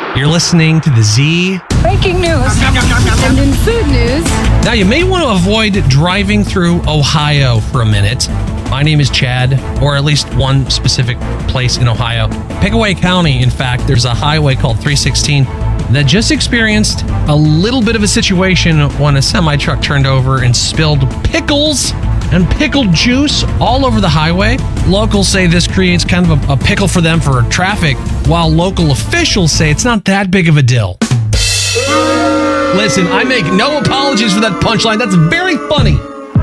You're listening to the Z. Breaking news. And in food news. Now, you may want to avoid driving through Ohio for a minute. My name is Chad, or at least one specific place in Ohio. Pickaway County, in fact, there's a highway called 316 that just experienced a little bit of a situation when a semi-truck turned over and spilled pickles and pickle juice all over the highway. Locals say this creates kind of a pickle for them for traffic, while local officials say it's not that big of a deal. Listen, I make no apologies for that punchline. That's very funny.